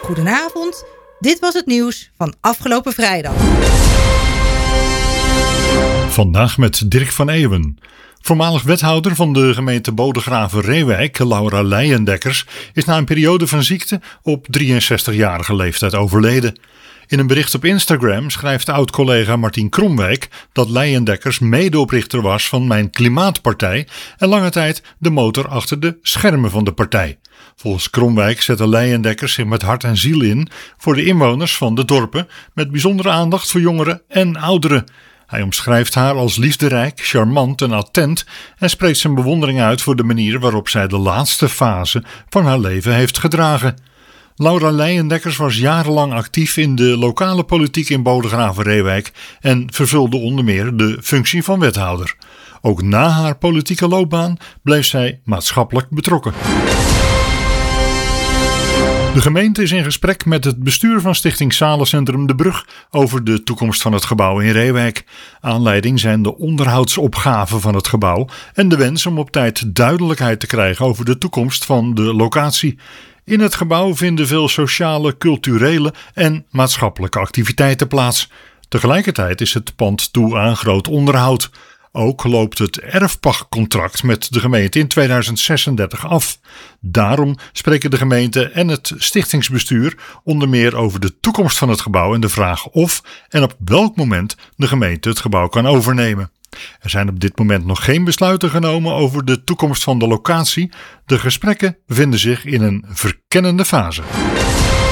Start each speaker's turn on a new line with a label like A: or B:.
A: Goedenavond, dit was het nieuws van afgelopen vrijdag.
B: Vandaag met Dirk van Eeuwen. Voormalig wethouder van de gemeente Bodegraven-Reewijk, Laura Leijendekkers, is na een periode van ziekte op 63-jarige leeftijd overleden. In een bericht op Instagram schrijft oud-collega Martien Kromwijk dat Leijendekkers medeoprichter was van Mijn Klimaatpartij en lange tijd de motor achter de schermen van de partij. Volgens Kromwijk zette Leijendekkers zich met hart en ziel in voor de inwoners van de dorpen, met bijzondere aandacht voor jongeren en ouderen. Hij omschrijft haar als liefderijk, charmant en attent en spreekt zijn bewondering uit voor de manier waarop zij de laatste fase van haar leven heeft gedragen. Laura Leijendekkers was jarenlang actief in de lokale politiek in Bodegraven-Reewijk en vervulde onder meer de functie van wethouder. Ook na haar politieke loopbaan bleef zij maatschappelijk betrokken. De gemeente is in gesprek met het bestuur van Stichting Salencentrum De Brug over de toekomst van het gebouw in Reewijk. Aanleiding zijn de onderhoudsopgaven van het gebouw en de wens om op tijd duidelijkheid te krijgen over de toekomst van de locatie. In het gebouw vinden veel sociale, culturele en maatschappelijke activiteiten plaats. Tegelijkertijd is het pand toe aan groot onderhoud. Ook loopt het erfpachtcontract met de gemeente in 2036 af. Daarom spreken de gemeente en het stichtingsbestuur onder meer over de toekomst van het gebouw en de vraag of en op welk moment de gemeente het gebouw kan overnemen. Er zijn op dit moment nog geen besluiten genomen over de toekomst van de locatie. De gesprekken bevinden zich in een verkennende fase.